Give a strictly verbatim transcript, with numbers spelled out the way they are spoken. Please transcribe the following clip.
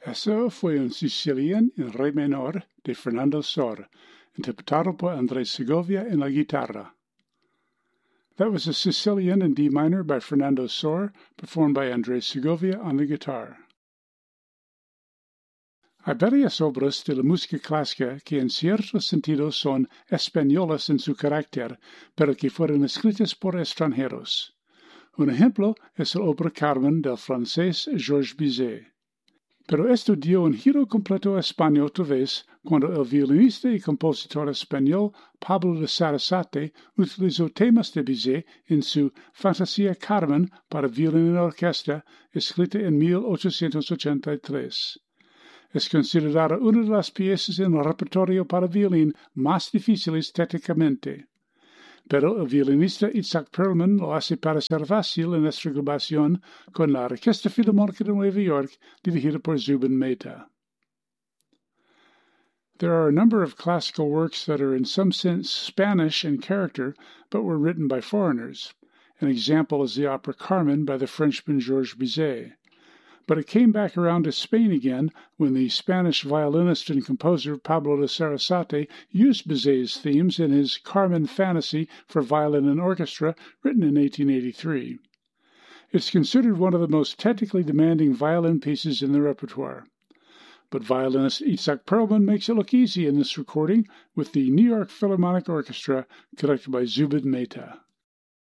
Eso fue un Sicilian en re menor de Fernando Sor, interpretado por Andrés Segovia en la guitarra. That was a Sicilian in D minor by Fernando Sor, performed by Andrés Segovia on the guitar. Hay varias obras de la música clásica que en cierto sentido son españolas en su carácter, pero que fueron escritas por extranjeros. Un ejemplo es la obra Carmen del francés Georges Bizet. Pero esto dio un giro completo a España otra vez cuando el violinista y compositor español Pablo de Sarasate utilizó temas de Bizet en su Fantasía Carmen para violín y orquesta, escrita en mil ochocientos ochenta y tres. Es considerada una de las piezas en el repertorio para violín más difíciles técnicamente. Pero el violinista Itzhak Perlman lo hace parecer fácil en esta grabación con la Orquesta Filarmónica de Nueva York, dirigida por Zubin Mehta. There are a number of classical works that are in some sense Spanish in character, but were written by foreigners. An example is the opera Carmen by the Frenchman Georges Bizet. But it came back around to Spain again when the Spanish violinist and composer Pablo de Sarasate used Bizet's themes in his Carmen Fantasy for Violin and Orchestra, written in eighteen eighty-three. It's considered one of the most technically demanding violin pieces in the repertoire. But violinist Itzhak Perlman makes it look easy in this recording with the New York Philharmonic Orchestra, conducted by Zubin Mehta.